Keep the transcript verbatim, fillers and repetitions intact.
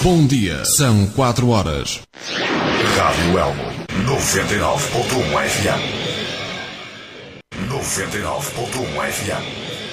Bom dia, são quatro horas. Rádio Elmo, noventa e nove ponto um F M. noventa e nove ponto um F M.